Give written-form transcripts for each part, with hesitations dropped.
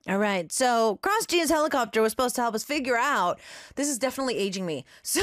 All right. So Cross G's helicopter was supposed to help us figure out. This is definitely aging me. So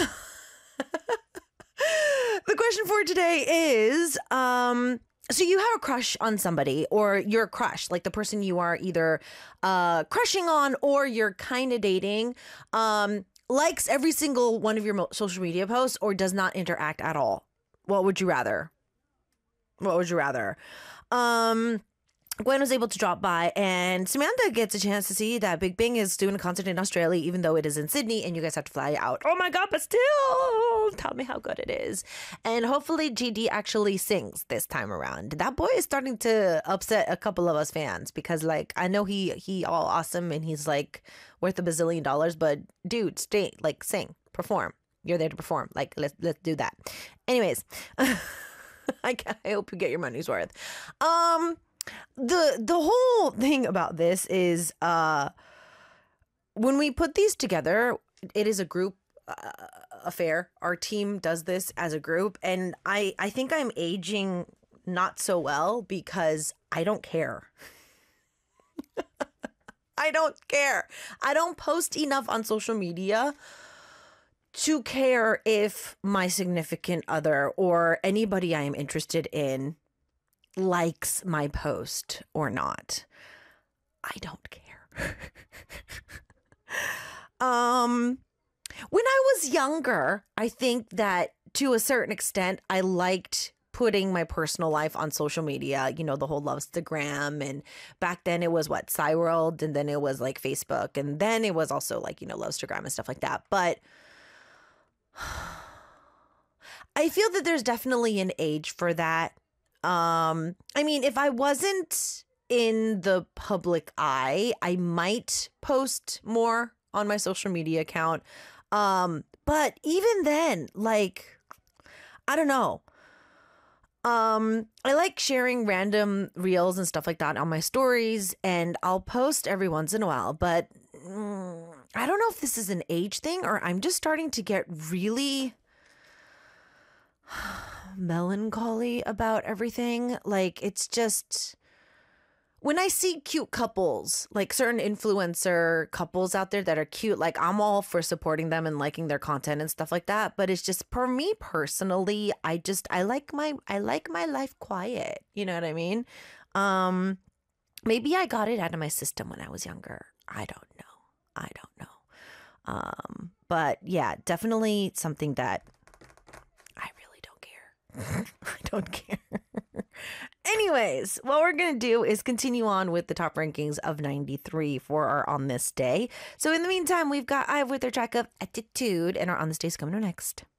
the question for today is, so you have a crush on somebody, or your crush, like the person you are either crushing on or you're kind of dating, likes every single one of your social media posts or does not interact at all. What would you rather? What would you rather? Gwen was able to drop by, and Samantha gets a chance to see that Big Bang is doing a concert in Australia, even though it is in Sydney, and you guys have to fly out. Oh my God, but still, tell me how good it is. And hopefully GD actually sings this time around. That boy is starting to upset a couple of us fans because, like, I know he all awesome and he's like worth $1 bazillion, but dude, stay, like, sing, perform. You're there to perform. Like, let's do that. Anyways, I hope you get your money's worth. The whole thing about this is when we put these together, it is a group affair. Our team does this as a group, and I think I'm aging not so well because I don't care. I don't care. I don't post enough on social media to care if my significant other or anybody I am interested in likes my post or not. I don't care. When I was younger, I think that to a certain extent, I liked putting my personal life on social media, you know, the whole Lovestagram. And back then it was Cyworld, and then it was like Facebook, and then it was also like, you know, Lovestagram and stuff like that. But I feel that there's definitely an age for that. I mean, if I wasn't in the public eye, I might post more on my social media account. But even then, like, I don't know. I like sharing random reels and stuff like that on my stories, and I'll post every once in a while, but I don't know if this is an age thing or I'm just starting to get really melancholy about everything. Like, it's just when I see cute couples, like certain influencer couples out there that are cute, like I'm all for supporting them and liking their content and stuff like that. But it's just, for me personally, I like my life quiet. You know what I mean? Maybe I got it out of my system when I was younger. I don't know. But yeah, definitely something that I really don't care. I don't care. Anyways, what we're going to do is continue on with the top rankings of 93 for our On This Day. So in the meantime, we've got IVE with their track of Attitude, and our On This Day is coming up next.